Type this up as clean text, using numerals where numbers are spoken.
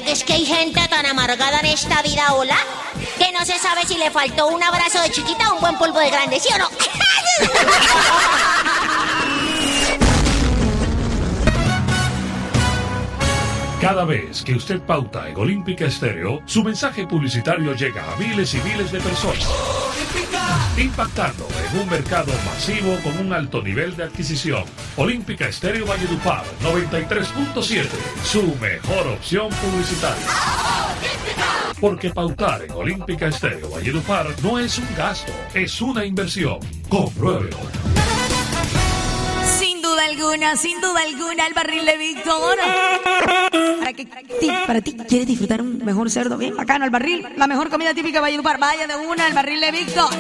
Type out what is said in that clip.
que es que hay gente tan amargada en esta vida, hola, que no se sabe si le faltó un abrazo de chiquita o un buen polvo de grande, ¿sí o no? Cada vez que usted pauta en Olímpica Estéreo, su mensaje publicitario llega a miles y miles de personas, impactando en un mercado masivo con un alto nivel de adquisición. Olímpica Estéreo Valledupar 93.7, su mejor opción publicitaria. Porque pautar en Olímpica Estéreo Valledupar no es un gasto, es una inversión. Compruébelo. Sin duda alguna, el barril de Víctor. Para ti, ¿quieres disfrutar un mejor cerdo bien bacano? El barril, la mejor comida típica de Valledupar. Vaya de una, el barril de Víctor.